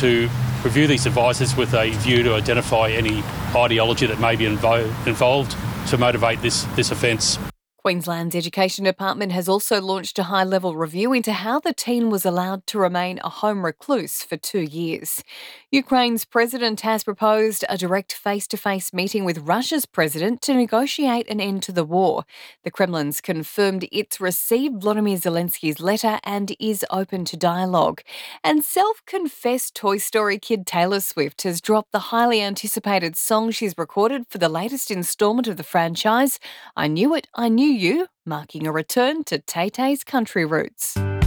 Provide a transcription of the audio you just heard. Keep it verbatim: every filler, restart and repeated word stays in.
to review these advices with a view to identify any ideology that may be invo- involved to motivate this, this offence. Queensland's Education Department has also launched a high-level review into how the teen was allowed to remain a home recluse for two years. Ukraine's president has proposed a direct face-to-face meeting with Russia's president to negotiate an end to the war. The Kremlin's confirmed it's received Volodymyr Zelensky's letter and is open to dialogue. And self-confessed Toy Story kid Taylor Swift has dropped the highly anticipated song she's recorded for the latest instalment of the franchise, I Knew It, I Knew You, marking a return to Tay Tay's country roots.